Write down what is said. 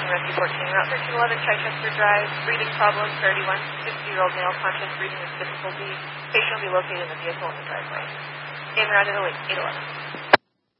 Rescue 14, Route 1311, Chichester Drive, breathing problems, 31, 60-year-old male, conscious breathing with difficulty. Patient will be located in the vehicle in the driveway. In route 811.